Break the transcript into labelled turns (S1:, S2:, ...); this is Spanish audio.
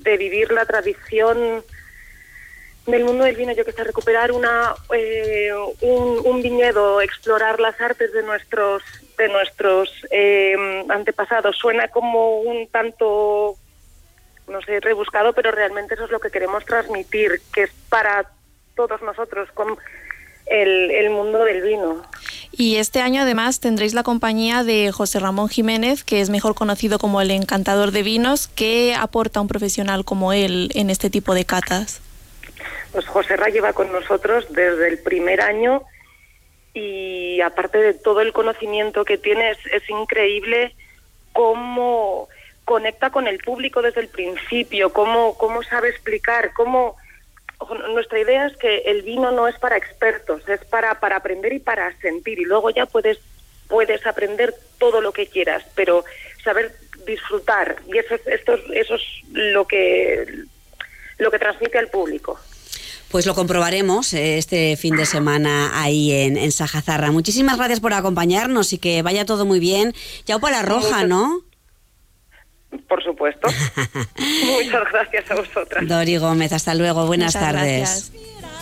S1: de vivir la tradición del mundo del vino, yo que sé, recuperar un viñedo, explorar las artes de nuestros antepasados. Suena como un tanto, no sé, rebuscado, pero realmente eso es lo que queremos transmitir, que es para todos nosotros con el mundo del vino.
S2: Y este año además tendréis la compañía de José Ramón Jiménez, que es mejor conocido como el encantador de vinos. ¿Qué aporta un profesional como él en este tipo de catas?
S1: Pues José Ra lleva con nosotros desde el primer año y aparte de todo el conocimiento que tiene, es increíble cómo conecta con el público desde el principio, cómo sabe explicar, nuestra idea es que el vino no es para expertos, es para aprender y para sentir, y luego ya puedes aprender todo lo que quieras, pero saber disfrutar, y eso es lo que transmite al público.
S3: Pues lo comprobaremos este fin de semana ahí en Sajazarra. Muchísimas gracias por acompañarnos y que vaya todo muy bien. Yaupa la Roja, ¿no?
S1: Por supuesto. Muchas gracias a vosotras.
S3: Dori Gómez, hasta luego. Buenas tardes.
S2: Gracias.